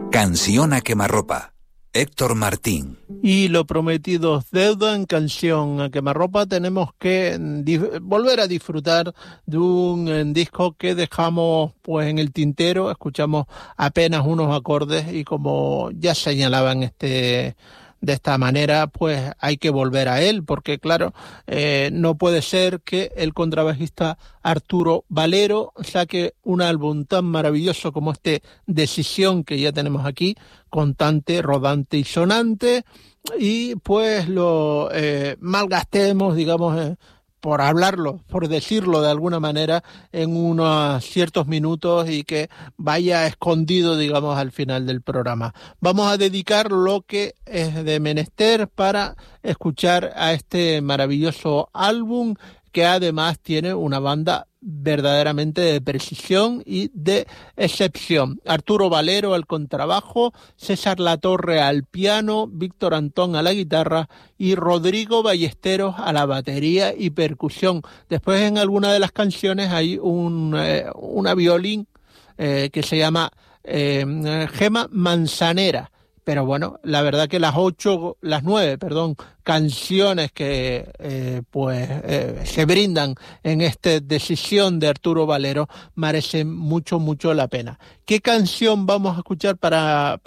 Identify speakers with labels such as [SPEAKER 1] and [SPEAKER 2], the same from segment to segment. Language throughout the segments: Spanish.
[SPEAKER 1] Canción a quemarropa. Héctor Martín.
[SPEAKER 2] Y lo prometido es deuda. En Canción a quemarropa tenemos que volver a disfrutar de un disco que dejamos pues en el tintero. Escuchamos apenas unos acordes y, como ya señalaban de esta manera, pues hay que volver a él, porque claro, no puede ser que el contrabajista Arturo Valero saque un álbum tan maravilloso como Decisión, que ya tenemos aquí, contante, rodante y sonante, y pues lo malgastemos, digamos, por hablarlo, por decirlo de alguna manera, en unos ciertos minutos, y que vaya escondido, digamos, al final del programa. Vamos a dedicar lo que es de menester para escuchar a este maravilloso álbum, que además tiene una banda verdaderamente de precisión y de excepción. Arturo Valero al contrabajo, César Latorre al piano, Víctor Antón a la guitarra y Rodrigo Ballesteros a la batería y percusión. Después, en alguna de las canciones hay una violín que se llama Gema Manzanera. Pero bueno, la verdad que las 9 canciones que se brindan en esta Decisión de Arturo Valero merecen mucho, mucho la pena. ¿Qué canción vamos a escuchar para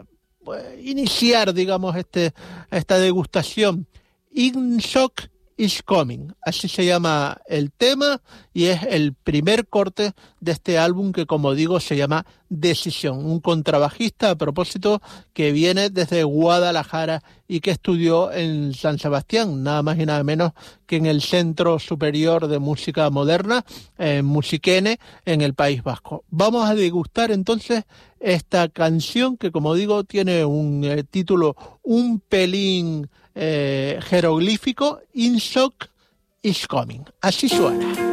[SPEAKER 2] iniciar, digamos, esta degustación? In Shock is Coming, así se llama el tema, y es el primer corte de este álbum que, como digo, se llama Decisión. Un contrabajista, a propósito, que viene desde Guadalajara y que estudió en San Sebastián, nada más y nada menos que en el Centro Superior de Música Moderna, en Musiquene, en el País Vasco. Vamos a degustar entonces esta canción que, como digo, tiene un título un pelín jeroglífico, In Shock is Coming. Así suena.